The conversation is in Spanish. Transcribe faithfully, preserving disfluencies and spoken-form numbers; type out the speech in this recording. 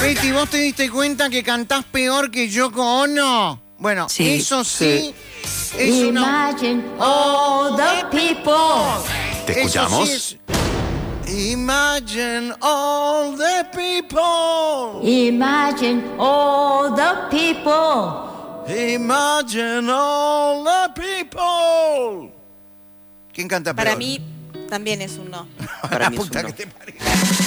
Leti, ¿vos te diste cuenta que cantás peor que Yoko Ono? Bueno, Sí, eso sí, sí. es una... Imagine all the people. ¿Te Eso escuchamos? sí es- Imagine all the people. Imagine all the people. Imagine all the people. ¿Quién canta peor? Para mí también es un no. Para La mí es un puta no. que te parió.